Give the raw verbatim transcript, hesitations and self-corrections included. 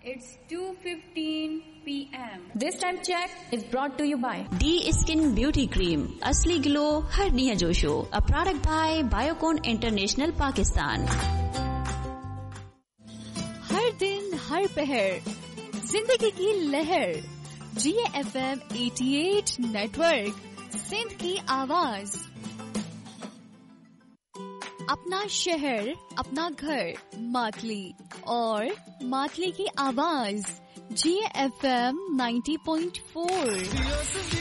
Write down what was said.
It's two fifteen p m This time check is brought to you by D Skin Beauty Cream. असली glow हर निया जोशो. A product by Biocon International Pakistan. हर दिन हर पहर जिंदगी की लहर. जी F M अठासी network Sindh की आवाज. अपना शहर, अपना घर, मातली और मातली की आवाज. जी एफ एम नब्बे पॉइंट चार.